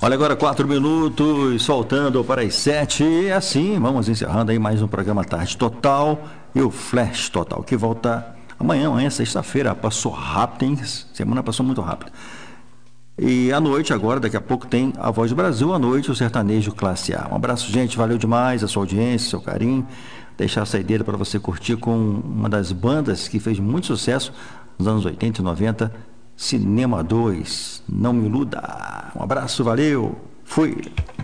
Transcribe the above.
Olha, agora 4 minutos, faltando para as 7. E assim, vamos encerrando aí mais um programa Tarde Total e o Flash Total, que volta amanhã, sexta-feira. Passou rápido, hein? Semana passou muito rápido. E à noite, agora, daqui a pouco, tem a Voz do Brasil, à noite, o Sertanejo Classe A. Um abraço, gente, valeu demais a sua audiência, seu carinho. Deixar a saideira para você curtir com uma das bandas que fez muito sucesso nos anos 80 e 90, Cinema 2. Não me iluda. Um abraço, valeu, fui.